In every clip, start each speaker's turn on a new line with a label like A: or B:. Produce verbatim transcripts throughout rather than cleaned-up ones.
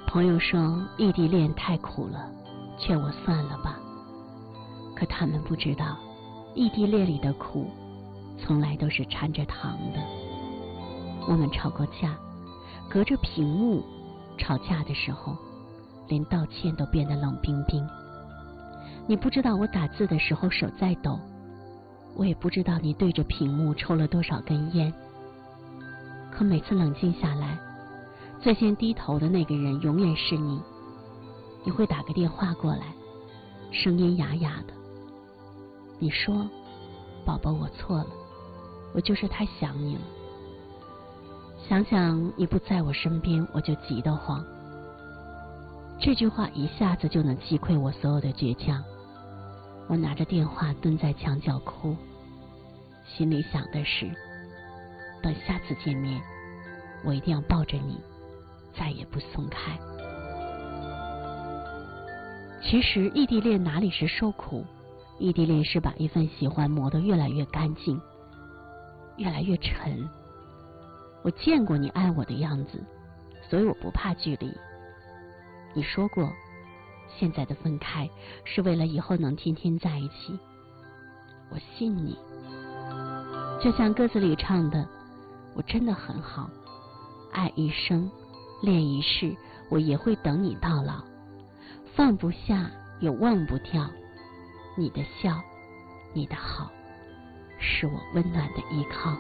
A: 朋友说异地恋太苦了，劝我算了吧。可他们不知道，异地恋里的苦从来都是掺着糖的。我们吵过架，隔着屏幕吵架的时候，连道歉都变得冷冰冰。你不知道我打字的时候手在抖，我也不知道你对着屏幕抽了多少根烟。可每次冷静下来，最先低头的那个人永远是你。你会打个电话过来，声音哑哑的，你说：宝宝，我错了，我就是太想你了。想想你不在我身边，我就急得慌。这句话一下子就能击溃我所有的倔强。我拿着电话蹲在墙角哭，心里想的是，等下次见面，我一定要抱着你，再也不松开。其实异地恋哪里是受苦，异地恋是把一份喜欢磨得越来越干净，越来越沉。我见过你爱我的样子，所以我不怕距离。你说过，现在的分开是为了以后能天天在一起，我信你。就像歌词里唱的，我真的很好，爱一生，恋一世，我也会等你到老，放不下也忘不掉，你的笑，你的好，是我温暖的依靠。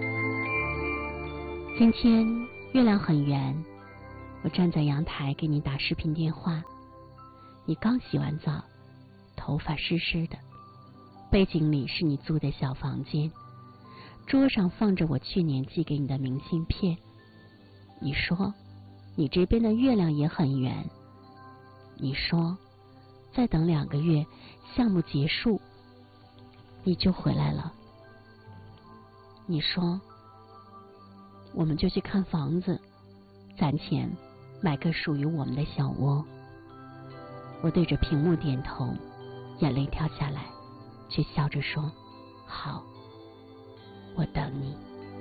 A: 今天月亮很圆，我站在阳台给你打视频电话，你刚洗完澡，头发湿湿的，背景里是你租的小房间，桌上放着我去年寄给你的明信片。你说你这边的月亮也很圆，你说再等两个月项目结束你就回来了。你说我们就去看房子，攒钱买个属于我们的小窝。我对着屏幕点头，眼泪掉下来，却笑着说：好，我等你。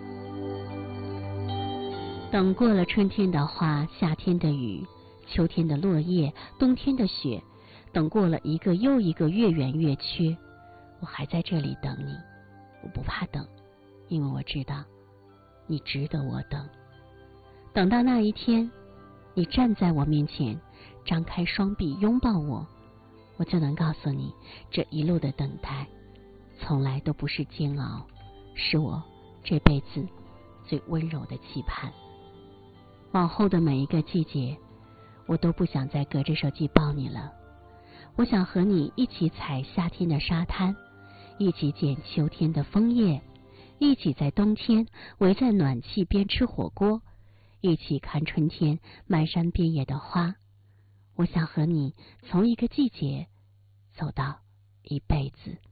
A: 等过了春天的花，夏天的雨，秋天的落叶，冬天的雪，等过了一个又一个月圆月缺，我还在这里等你。我不怕等，因为我知道你值得我等。等到那一天，你站在我面前，张开双臂拥抱我，我就能告诉你，这一路的等待从来都不是煎熬，是我这辈子最温柔的期盼。往后的每一个季节，我都不想再隔着手机抱你了。我想和你一起踩夏天的沙滩，一起捡秋天的枫叶，一起在冬天围在暖气边吃火锅，一起看春天漫山遍野的花。我想和你从一个季节走到一辈子。